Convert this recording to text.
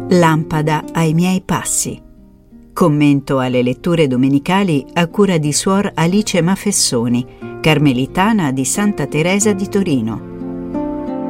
Lampada ai miei passi. Commento alle letture domenicali a cura di Suor Alice Mafessoni, carmelitana di Santa Teresa di Torino.